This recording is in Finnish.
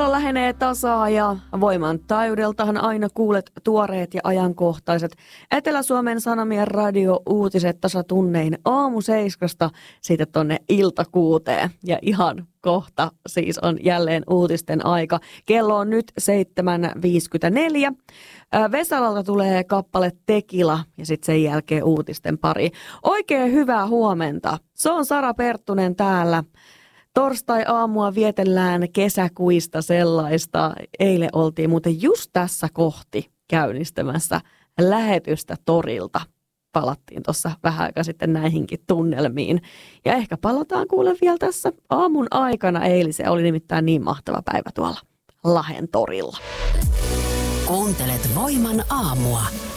Kello lähenee tasaa ja Voiman taajuudeltahan aina kuulet tuoreet ja ajankohtaiset Etelä-Suomen Sanomien radio-uutiset tasatunnein aamu 7 siitä tonne ilta 6. Ja ihan kohta siis on jälleen uutisten aika. Kello on nyt 7.54. Vesalalta tulee kappale Tekila ja sitten sen jälkeen uutisten pari. Oikein hyvää huomenta. Se on Sara Perttunen täällä. Torstai-aamua vietellään kesäkuista sellaista. Eilen oltiin muuten just tässä kohti käynnistämässä lähetystä torilta. Palattiin tuossa vähän aikaa sitten näihinkin tunnelmiin. Ja ehkä palataan kuule vielä tässä aamun aikana. Eilisen oli nimittäin niin mahtava päivä tuolla Lahden torilla. Kuuntelet Voiman aamua.